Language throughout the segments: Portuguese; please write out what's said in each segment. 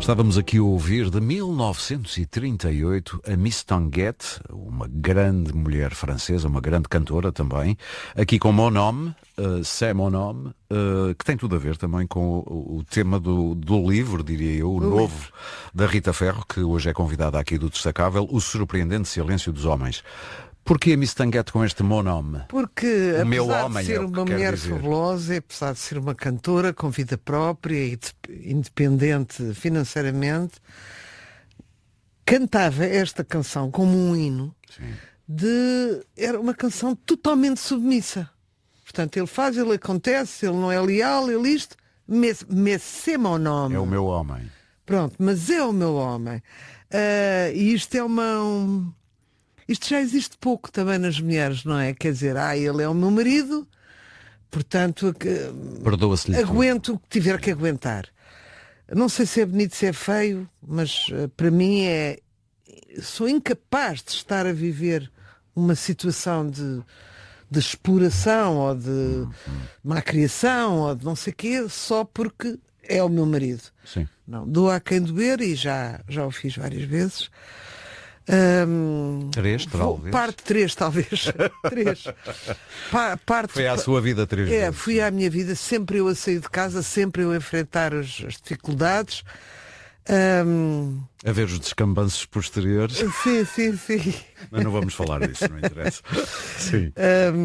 Estávamos aqui a ouvir de 1938 a Miss Tanguette, uma grande mulher francesa, uma grande cantora também, aqui com Mon Homme, C'est Mon Homme, que tem tudo a ver também com o tema do livro, diria eu, o novo da Rita Ferro, que hoje é convidada aqui do Destacável, O Surpreendente Silêncio dos Homens. Porquê a Miss Tanguette com este Mon Homme? Porque, apesar de ser uma mulher dizer. fabulosa, apesar de ser uma cantora com vida própria e independente financeiramente, cantava esta canção como um hino. Sim. Era uma canção totalmente submissa. Portanto, ele faz, ele acontece, ele não é leal, ele isto, mas c'est mon homme. É o meu homem. Pronto, mas é o meu homem. E isto é Isto já existe pouco também nas mulheres, não é? Quer dizer, ele é o meu marido, portanto, Perdoa-se-lhe aguento o que tiver que aguentar. Não sei se é bonito, se é feio, mas para mim sou incapaz de estar a viver uma situação de exploração ou de má criação ou de não sei o quê, só porque é o meu marido. Sim. Não, dou a quem doer e já o fiz várias vezes. Parte 3, talvez. 3. Foi à sua vida 3 vezes. Fui à minha vida, sempre eu a sair de casa, sempre eu a enfrentar as dificuldades. A ver os descambanços posteriores. Sim. Mas não vamos falar disso, não interessa. Sim.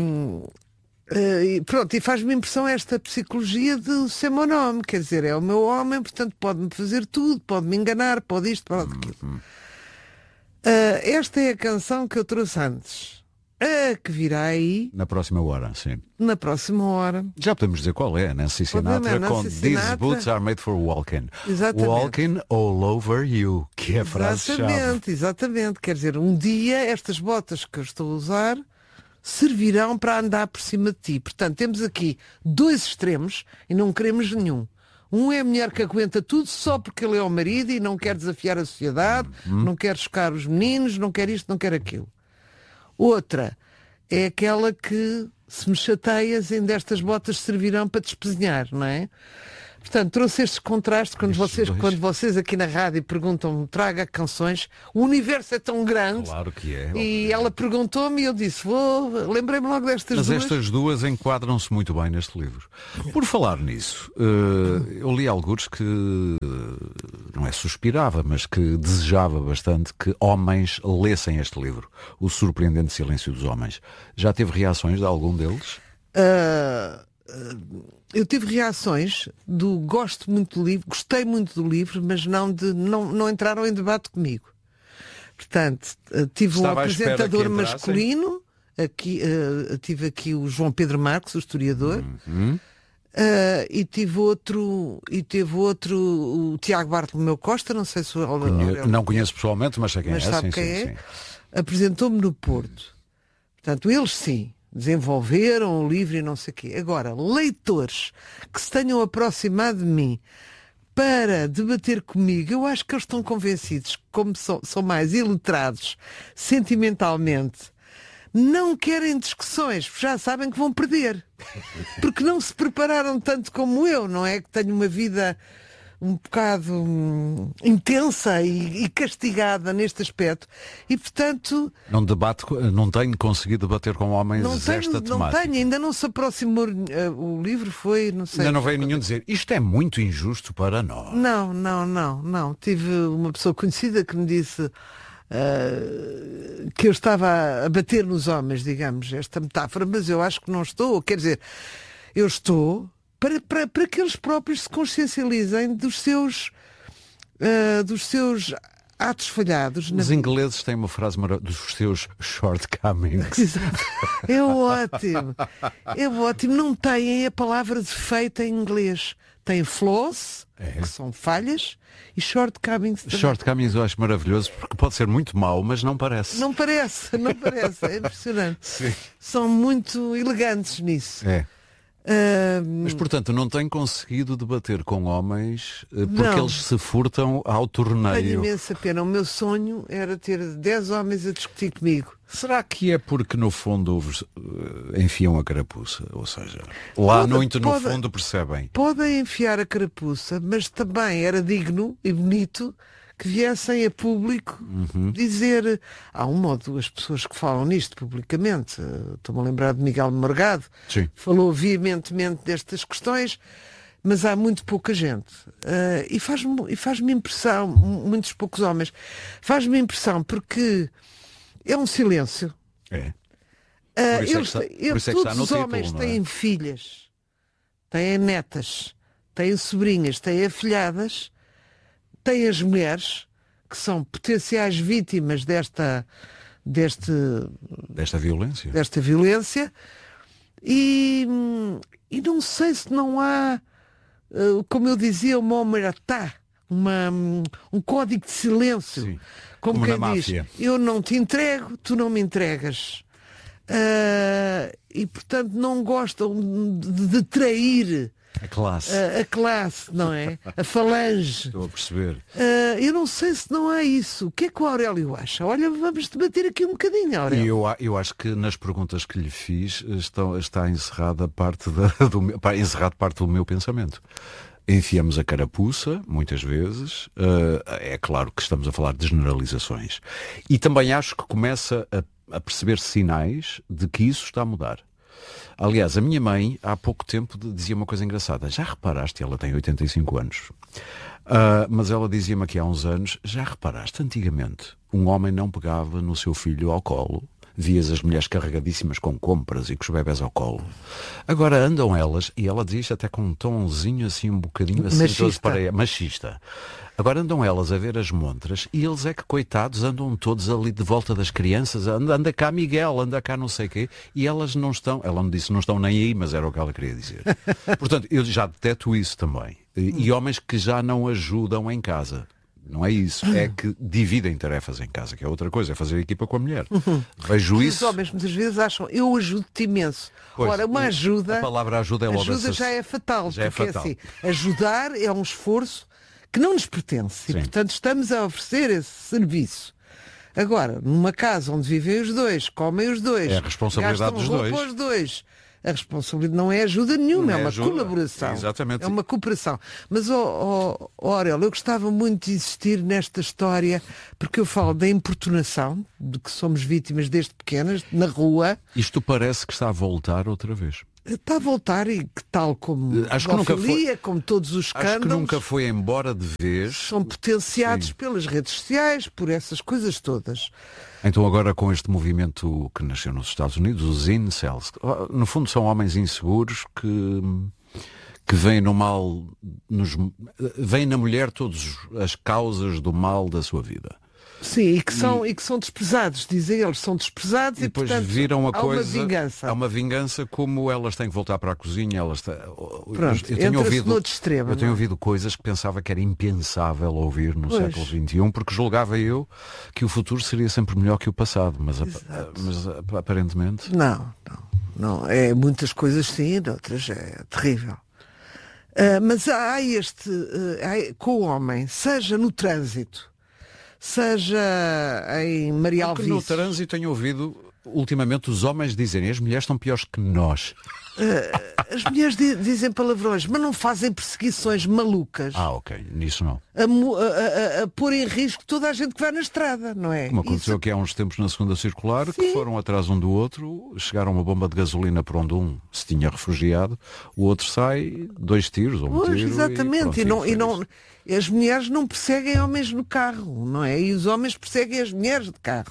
E faz-me impressão esta psicologia de ser meu nome. Quer dizer, é o meu homem, portanto pode-me fazer tudo, pode-me enganar, pode isto, pode aquilo. Esta é a canção que eu trouxe antes. A que virá aí na próxima hora, sim. Na próxima hora. Já podemos dizer qual é, Nancy Sinatra com These Boots Are Made for Walking. Exatamente. Walking all over you, que é a frase-chave. Exatamente. Quer dizer, um dia estas botas que eu estou a usar servirão para andar por cima de ti. Portanto, temos aqui dois extremos e não queremos nenhum. Um é a mulher que aguenta tudo só porque ele é o marido e não quer desafiar a sociedade, não quer chocar os meninos, não quer isto, não quer aquilo. Outra é aquela que, se me chateias, ainda estas botas servirão para despesinhar, não é? Portanto, trouxe estes contrastes quando vocês aqui na rádio perguntam, traga canções, o universo é tão grande. Claro que é. E ela perguntou-me e eu disse, lembrei-me logo destas duas. Mas estas duas enquadram-se muito bem neste livro. Por falar nisso, eu li algures que, não é suspirava, mas que desejava bastante que homens lessem este livro, O Surpreendente Silêncio dos Homens. Já teve reações de algum deles? Eu tive reações do gosto muito do livro, gostei muito do livro, mas não entraram em debate comigo. Portanto, tive um apresentador masculino, tive aqui o João Pedro Marques, o historiador, e teve outro, o Tiago Bartolomeu Costa, não sei se não conheço pessoalmente, mas sei quem é. Sabe quem é? Apresentou-me no Porto. Portanto, eles sim desenvolveram o livro e não sei o quê. Agora, leitores que se tenham aproximado de mim para debater comigo, eu acho que eles estão convencidos, como são mais iletrados sentimentalmente, não querem discussões, porque já sabem que vão perder. Porque não se prepararam tanto como eu, não é? Que tenho uma vida um bocado intensa e castigada neste aspecto e portanto não tenho conseguido debater com homens esta temática. Não tenho, ainda não se aproximou. O livro foi, não sei. Ainda não veio nenhum dizer isto é muito injusto para nós. Não. Tive uma pessoa conhecida que me disse que eu estava a bater nos homens, digamos, esta metáfora, mas eu acho que não estou. Quer dizer, eu estou para que eles próprios se consciencializem dos seus atos falhados. Os ingleses têm uma frase maravilhosa, dos seus shortcomings. Exato. É ótimo. Não têm a palavra defeito em inglês. Tem flaws, que são falhas, e shortcomings também. Shortcomings eu acho maravilhoso, porque pode ser muito mau, mas não parece. Não parece. É impressionante. Sim. São muito elegantes nisso. Mas, portanto, não tem conseguido debater com homens porque Não. eles se furtam ao Tenho torneio. imensa pena. O meu sonho era ter 10 homens a discutir comigo. Será que é porque, no fundo, enfiam a carapuça? Ou seja, lá muito no fundo percebem. Podem enfiar a carapuça, mas também era digno e bonito que viessem a público dizer. Há uma ou duas pessoas que falam nisto publicamente. Estou-me a lembrar de Miguel Morgado. Sim. Falou veementemente destas questões, mas há muito pouca gente. E faz-me impressão, muitos poucos homens, faz-me impressão porque é um silêncio. É. Por isso é que está Todos no os título, homens não é? têm filhas, têm netas, têm sobrinhas, têm afilhadas, têm as mulheres, que são potenciais vítimas desta violência, e não sei se não há, como eu dizia, uma omertá, um código de silêncio. Sim. Como na quem diz, máfia. eu não te entrego, tu não me entregas. E portanto não gostam de trair A classe. a classe, não é? A falange. Estou a perceber. Eu não sei se não há isso. O que é que o Aurélio acha? Olha, vamos debater aqui um bocadinho, E Aurélio. eu acho que nas perguntas que lhe fiz está encerrada encerrado parte do meu pensamento. Enfiamos a carapuça, muitas vezes. É claro que estamos a falar de generalizações. E também acho que começa a perceber sinais de que isso está a mudar. Aliás, a minha mãe, há pouco tempo, dizia uma coisa engraçada. Já reparaste, ela tem 85 anos, mas ela dizia-me aqui há uns anos, já reparaste, antigamente, um homem não pegava no seu filho ao colo, vias as mulheres carregadíssimas com compras e com os bebés ao colo. Agora andam elas, e ela diz até com um tomzinho assim, um bocadinho assim, machista. Agora andam elas a ver as montras e eles é que, coitados, andam todos ali de volta das crianças. Anda cá Miguel, anda cá não sei o quê. E elas não estão, ela me disse, não estão nem aí, mas era o que ela queria dizer. Portanto, eu já deteto isso também. E homens que já não ajudam em casa. Não é isso, é que dividem tarefas em casa, que é outra coisa, é fazer equipa com a mulher. Vejo isso. Os homens muitas vezes acham, eu ajudo-te imenso. Pois, ora, uma ajuda. A palavra ajuda é logo Ajuda já é fatal. Já é porque fatal. assim, ajudar é um esforço que não nos pertence. Sim. E, portanto, estamos a oferecer esse serviço. Agora, numa casa onde vivem os dois, comem os dois, É a responsabilidade gastam dos roupa os dois. A responsabilidade não é ajuda nenhuma, é uma colaboração. Exatamente. É uma cooperação. Mas, Aurélio, eu gostava muito de insistir nesta história, porque eu falo da importunação, de que somos vítimas desde pequenas, na rua. Isto parece que está a voltar outra vez. Está a voltar e que tal como Acho que nunca foi, como todos os escândalos, acho que nunca foi embora de vez. são potenciados Sim. pelas redes sociais, por essas coisas todas. Então agora com este movimento que nasceu nos Estados Unidos, os incels, no fundo são homens inseguros que veem no mal, veem na mulher todas as causas do mal da sua vida. Sim, e que são desprezados, dizem eles, são desprezados E e depois portanto viram há uma vingança. Há uma vingança, como elas têm que voltar para a cozinha. Pronto, eu tenho entra-se noutro extremo, eu tenho não é? ouvido coisas que pensava que era impensável ouvir no Pois. século XXI, porque julgava eu que o futuro seria sempre melhor que o passado, mas aparentemente... Não. É muitas coisas sim, outras é terrível. Mas há com o homem, seja no trânsito, seja em Maria Porque no Alvice. trânsito tenho ouvido ultimamente os homens dizerem as mulheres estão piores que nós. As mulheres dizem palavrões, mas não fazem perseguições malucas Ok, nisso não. a pôr em risco toda a gente que vai na estrada, não é? Como aconteceu Isso- aqui há uns tempos na segunda circular, que Sim. foram atrás um do outro, chegaram uma bomba de gasolina por onde um se tinha refugiado, o outro sai, 2 tiros ou um Pois, tiro. exatamente. Foi isso. As mulheres não perseguem homens no carro, não é? E os homens perseguem as mulheres de carro.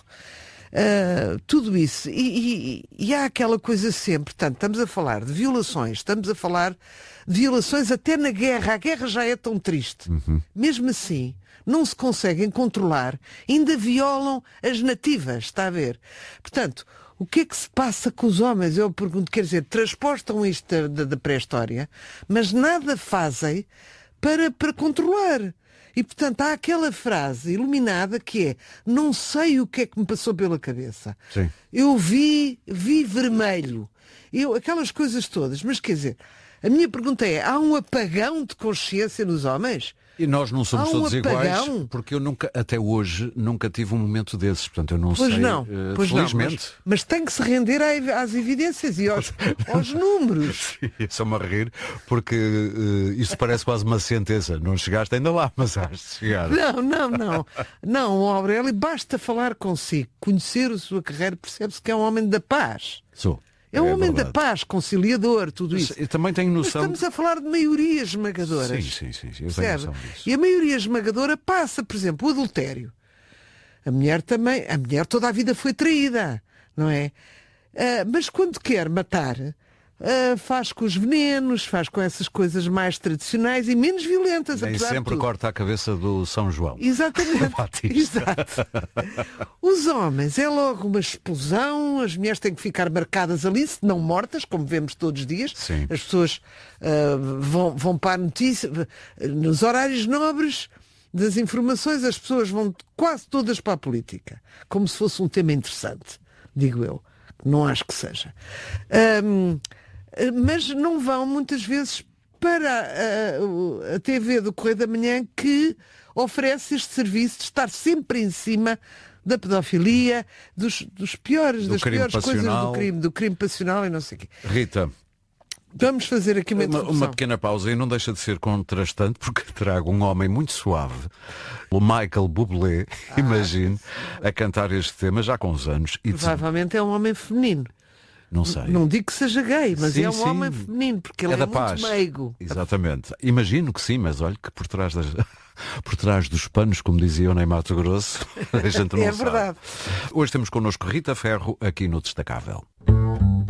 Tudo isso. E há aquela coisa sempre. Portanto, estamos a falar de violações, estamos a falar de violações até na guerra. A guerra já é tão triste. Mesmo assim, não se conseguem controlar, ainda violam as nativas, está a ver? Portanto, o que é que se passa com os homens? Eu pergunto, quer dizer, transportam isto da pré-história, mas nada fazem para controlar. E, portanto, há aquela frase iluminada que é: não sei o que é que me passou pela cabeça. Sim. Eu vi vermelho. Aquelas coisas todas. Mas, quer dizer, a minha pergunta é: há um apagão de consciência nos homens? E nós não somos todos apagão? iguais, porque eu nunca, até hoje, nunca tive um momento desses. Portanto, eu não Pois sei, não, felizmente. mas tem que se render às evidências e aos números. Estou-me a rir, porque isso parece quase uma sentença. Não chegaste ainda lá, mas has de chegar. Não. Não, o Aurélio, basta falar consigo, conhecer a sua carreira, percebe-se que é um homem da paz. Sou. É um homem verdade. da paz, conciliador, tudo isso. Eu também tenho Mas noção. estamos a falar de maioria esmagadora. Sim, eu tenho Percebe? noção disso. E a maioria esmagadora passa, por exemplo, o adultério. A mulher toda a vida foi traída, não é? Mas quando quer matar, faz com os venenos, faz com essas coisas mais tradicionais e menos violentas. Nem apesar de sempre tudo. corta a cabeça do São João. Exatamente. Batista. Exato. Os homens é logo uma explosão, as mulheres têm que ficar marcadas ali, se não mortas, como vemos todos os dias. Sim. As pessoas vão para a notícia, nos horários nobres das informações, as pessoas vão quase todas para a política, como se fosse um tema interessante, digo eu. Não acho que seja. Mas não vão muitas vezes para a TV do Correio da Manhã, que oferece este serviço de estar sempre em cima da pedofilia, das piores passional. coisas do crime passional e não sei o quê. Rita, Vamos fazer aqui uma introdução. uma pequena pausa, e não deixa de ser contrastante, porque trago um homem muito suave, o Michael Bublé, imagine, a cantar este tema já com uns anos. E Provavelmente é um homem feminino. não sei. Não digo que seja gay, mas Sim, é um sim. homem feminino, porque ele é da muito paz. meigo. Exatamente. Imagino que sim, mas olha que por trás dos panos, como dizia o Ney Matogrosso, a gente não É sabe. verdade. Hoje temos connosco Rita Ferro aqui no Destacável.